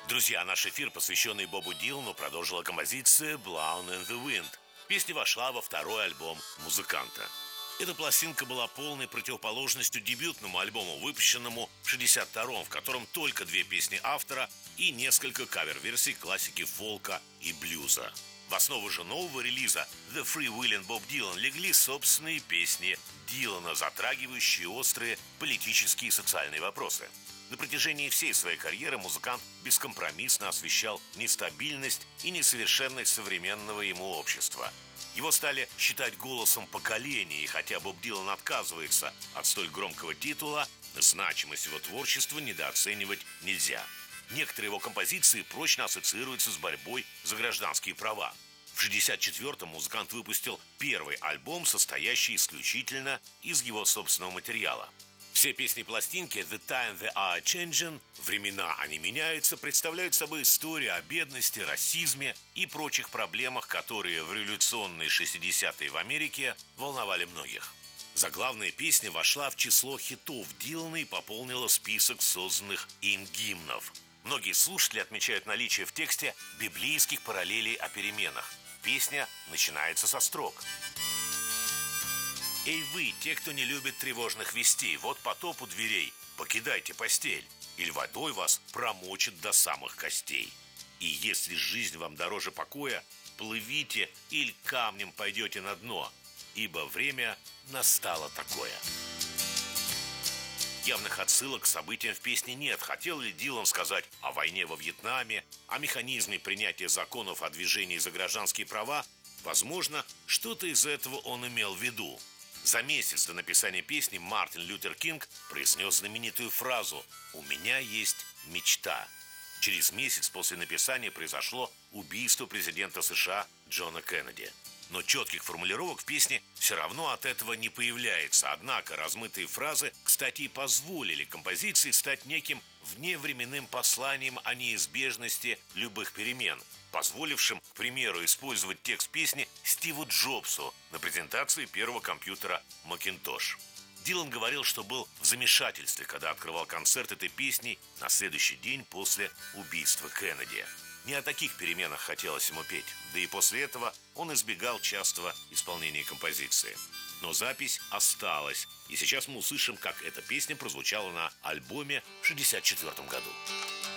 Друзья, наш эфир, посвященный Бобу Дилану, продолжила композиция «Blown in the Wind». Песня вошла во второй альбом музыканта. Эта пластинка была полной противоположностью дебютному альбому, выпущенному в 1962-м, в котором только две песни автора и несколько кавер-версий классики фолка и блюза. В основу же нового релиза «The Freewheelin' Bob Dylan» легли собственные песни Дилана, затрагивающие острые политические и социальные вопросы. На протяжении всей своей карьеры музыкант бескомпромиссно освещал нестабильность и несовершенность современного ему общества. Его стали считать голосом поколения, и хотя Боб Дилан отказывается от столь громкого титула, значимость его творчества недооценивать нельзя. Некоторые его композиции прочно ассоциируются с борьбой за гражданские права. В 1964-м музыкант выпустил первый альбом, состоящий исключительно из его собственного материала. Все песни пластинки «The Time They Are Changing» «Времена, они меняются» представляют собой историю о бедности, расизме и прочих проблемах, которые в революционные 60-е в Америке волновали многих. Заглавная песня вошла в число хитов Дилана и пополнила список созданных им гимнов. Многие слушатели отмечают наличие в тексте библейских параллелей о переменах. Песня начинается со строк: «Эй вы, те, кто не любит тревожных вестей, вот потоп у дверей, покидайте постель, или водой вас промочит до самых костей. И если жизнь вам дороже покоя, плывите или камнем пойдете на дно, ибо время настало такое». Явных отсылок к событиям в песне нет. Хотел ли Дилан сказать о войне во Вьетнаме, о механизме принятия законов о движении за гражданские права? Возможно, что-то из этого он имел в виду. За месяц до написания песни Мартин Лютер Кинг произнес знаменитую фразу «У меня есть мечта». Через месяц после написания произошло убийство президента США Джона Кеннеди. Но четких формулировок в песне все равно от этого не появляется. Однако размытые фразы, кстати, и позволили композиции стать неким вневременным посланием о неизбежности любых перемен, позволившим, к примеру, использовать текст песни Стиву Джобсу на презентации первого компьютера Macintosh. Дилан говорил, что был в замешательстве, когда открывал концерт этой песней на следующий день после убийства Кеннеди. Не о таких переменах хотелось ему петь, да и после этого он избегал частого исполнения композиции. Но запись осталась, и сейчас мы услышим, как эта песня прозвучала на альбоме в 1964 году.